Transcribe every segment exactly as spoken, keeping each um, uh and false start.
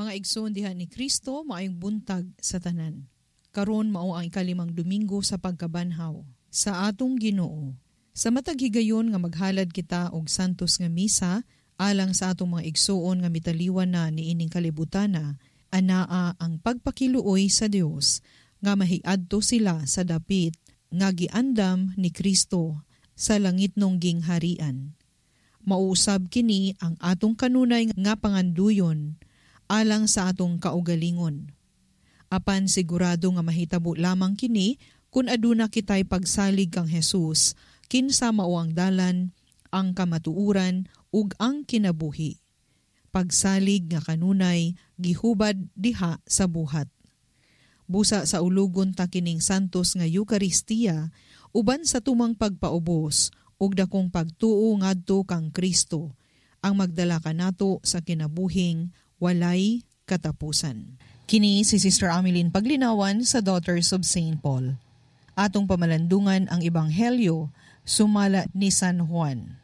Mga igsoon diha ni Kristo, maayong buntag sa tanan. Karon mao ang ikalimang Domingo sa pagkabanhaw sa atong Ginoo. Sa matag higayon nga maghalad kita og santos nga misa alang sa atong mga igsoon nga mitaliwan na niining kalibutana, anaa ang pagpakiluoy sa Dios nga mahiadto sila sa dapit nga giandam ni Kristo sa langitnong gingharian. Mauusab kini ang atong kanunay nga panganduyon alang sa atong kaugalingon. Apan sigurado nga mahitabo lamang kini kun aduna kitay pagsalig kang Jesus kinsa mao ang dalan, ang kamatuuran ug ang kinabuhi. Pagsalig nga kanunay gihubad diha sa buhat. Busa sa ulugon ta kining santos nga Eucharistia uban sa tumang pagpaubos ug dakong pagtuo ngadto kang Kristo ang magdala kanato sa kinabuhing walay katapusan. Kini si Sister Ameline Paglinawan sa Daughters of Saint Paul. Atong pamalandungan ang Ebanghelyo sumala ni San Juan.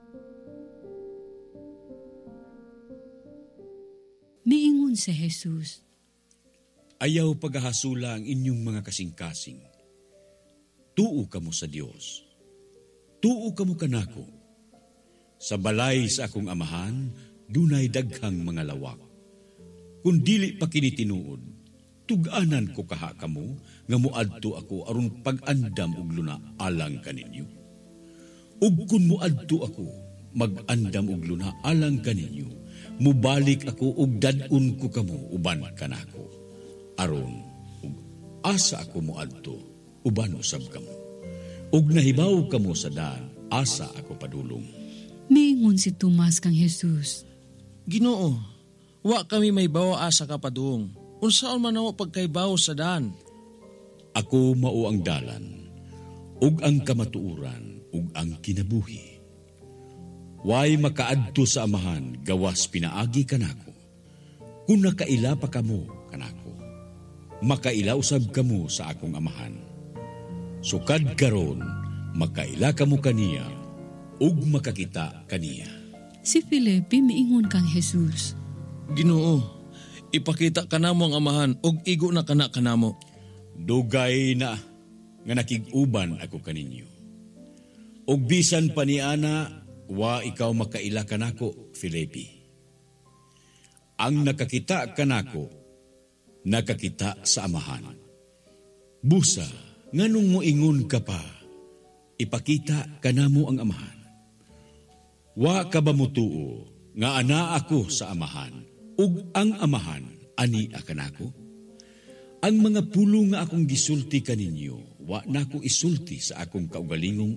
Miingon si Jesus, ayaw paghahasula ang inyong mga kasing-kasing. Tuo kamo sa Dios. Tuo kamo kanako. Sa balay sa akong amahan, dunay daghang mga lawak. Kung dili pa kini tinuod, tug-anan ko kaha kamo nga muadto ako aron pag-andam og luna alang kaninyo. Ug kun muadto ako, mag-andam og luna alang kaninyo, mubalik ako og dad-on ko kamo uban kanako. Aron ug asa ako muadto, uban usab kamo. Ug nahibaw kamo sa daan, asa ako padulong. miingon si Tomas kang Jesus, Ginoo, wa kami may bawa asa ka padung. Unsaon man ako pagkaibaw sa daan? Ako mao ang dalan, ug ang kamatuuran, ug ang kinabuhi. Way makaadto sa amahan, gawas pinaagi kanako. Kung nakaila pa kamo kanako, makaila usab kamo sa akong amahan. Sukad karon, makaila kamo kaniya, ug makakita kaniya. si Felipe miingon kang Jesus, Ginoo, ipakita ka namo ang amahan ug igo na kana kanamo. Dugay na nga nakig-uban ako kaninyo. Ug bisan pa ni ana, wa ikaw makaila kanako, Felipe. Ang nakakita kanako, nakakita sa amahan. Busa, nganong moingon ka pa, ipakita kanamo ang amahan. Wa ka ba mutuo nga ana ako sa amahan, ug ang amahan ani akanako? Ang mga pulong nga akong gisulti kaninyo, wa nako isulti sa akong kaugalingong